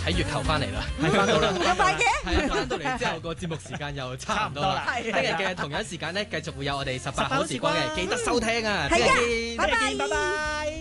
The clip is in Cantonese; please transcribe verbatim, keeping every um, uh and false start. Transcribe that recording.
喺月球翻嚟啦， 係翻到啦， 咁快嘅？ 係啊，翻到嚟之後個節目時間又差唔多啦。聽日嘅同樣時間咧，繼續會有我哋十八好時光嘅，記得收聽啊！聽日見， 拜拜， 拜拜。